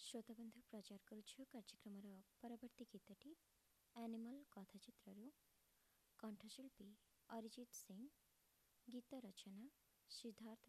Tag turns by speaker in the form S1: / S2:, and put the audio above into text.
S1: श्रोताबंधु प्रचार करुछु कार्यक्रमर परवर्ती गीतटी एनिमल कथाचित्रु कंठशिल्पी अरिजित सिंह, गीत रचना सिद्धार्थ